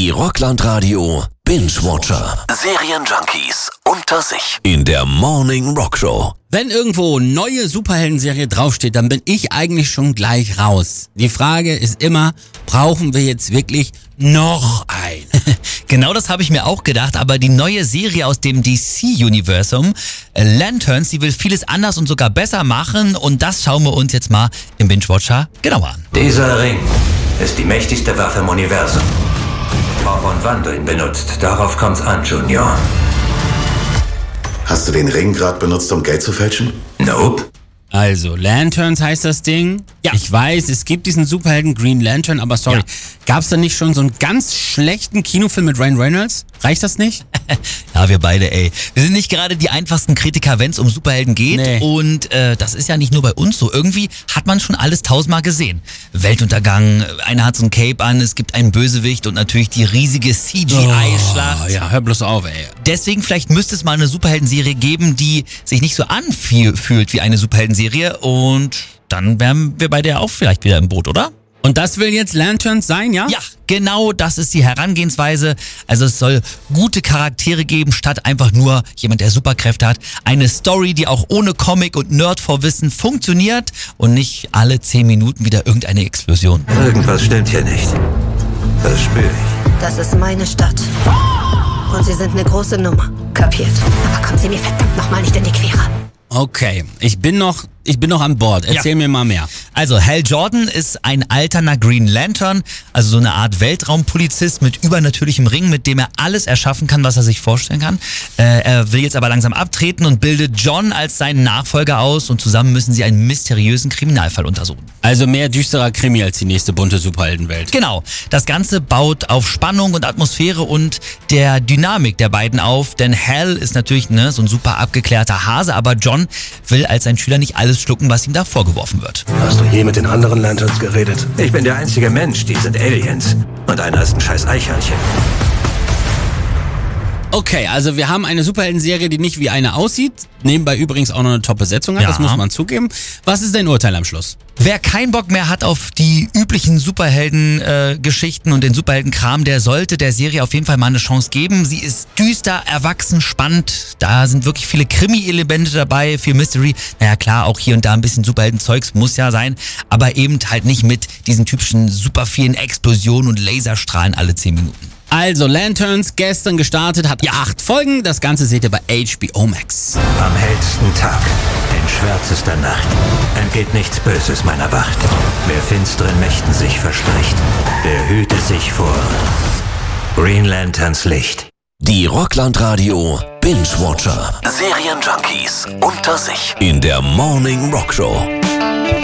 Die Rockland-Radio Binge-Watcher. Serienjunkies unter sich. In der Morning Rock Show. Wenn irgendwo neue Superhelden-Serie draufsteht, dann bin ich eigentlich schon gleich raus. Die Frage ist immer, brauchen wir jetzt wirklich noch ein? Genau das habe ich mir auch gedacht, aber die neue Serie aus dem DC-Universum, Lanterns, die will vieles anders und sogar besser machen und das schauen wir uns jetzt mal im Binge-Watcher genauer an. Dieser Ring ist die mächtigste Waffe im Universum. Ob und wann du ihn benutzt, darauf kommt's an, Junior. Hast du den Ring gerade benutzt, um Geld zu fälschen? Nope. Also, Lanterns heißt das Ding. Ja. Ich weiß, es gibt diesen Superhelden Green Lantern, aber sorry, Ja. gab's da nicht schon so einen ganz schlechten Kinofilm mit Ryan Reynolds? Reicht das nicht? Ja, wir beide, ey. Wir sind nicht gerade die einfachsten Kritiker, wenn es um Superhelden geht. Nee. Und das ist ja nicht nur bei uns so. Irgendwie hat man schon alles tausendmal gesehen. Weltuntergang, einer hat so ein Cape an, es gibt einen Bösewicht und natürlich die riesige CGI-Schlacht. Oh, ja, hör bloß auf, ey. Deswegen vielleicht müsste es mal eine Superhelden-Serie geben, die sich nicht so anfühlt wie eine Superhelden-Serie. Und dann wären wir beide ja auch vielleicht wieder im Boot, oder? Und das will jetzt Lanterns sein, ja? Ja, genau, das ist die Herangehensweise. Also es soll gute Charaktere geben, statt einfach nur jemand, der Superkräfte hat. Eine Story, die auch ohne Comic und Nerdvorwissen funktioniert und nicht alle 10 Minuten wieder irgendeine Explosion. Irgendwas stimmt hier nicht. Das spüre ich. Das ist meine Stadt. Und Sie sind eine große Nummer. Kapiert. Aber kommen Sie mir verdammt nochmal nicht in die Quere. Okay, ich bin noch an Bord. Erzähl mir mal mehr. Also Hal Jordan ist ein alterner Green Lantern, also so eine Art Weltraumpolizist mit übernatürlichem Ring, mit dem er alles erschaffen kann, was er sich vorstellen kann. Er will jetzt aber langsam abtreten und bildet John als seinen Nachfolger aus und zusammen müssen sie einen mysteriösen Kriminalfall untersuchen. Also mehr düsterer Krimi als die nächste bunte Superheldenwelt. Genau, das Ganze baut auf Spannung und Atmosphäre und der Dynamik der beiden auf, denn Hal ist natürlich so ein super abgeklärter Hase, aber John will als sein Schüler nicht alles schlucken, was ihm da vorgeworfen wird. Hast du je mit den anderen Lanterns geredet? Ich bin der einzige Mensch, die sind Aliens. Und einer ist ein scheiß Eichhörnchen. Okay, also wir haben eine Superhelden-Serie, die nicht wie eine aussieht, nebenbei übrigens auch noch eine Top-Besetzung hat, Ja. das muss man zugeben. Was ist dein Urteil am Schluss? Wer keinen Bock mehr hat auf die üblichen Superhelden-Geschichten und den Superheldenkram, der sollte der Serie auf jeden Fall mal eine Chance geben. Sie ist düster, erwachsen, spannend. Da sind wirklich viele Krimi-Elemente dabei, viel Mystery. Naja klar, auch hier und da ein bisschen Superhelden-Zeugs muss ja sein, aber eben halt nicht mit diesen typischen super vielen Explosionen und Laserstrahlen alle 10 Minuten. Also Lanterns, gestern gestartet, hat 8 Folgen. Das Ganze seht ihr bei HBO Max. Am hellsten Tag, in schwärzester Nacht, entgeht nichts Böses meiner Wacht. Wer finsteren Mächten sich verspricht, der hüte sich vor Green Lanterns Licht. Die Rockland-Radio Binge-Watcher. Serienjunkies unter sich. In der Morning Rock Show.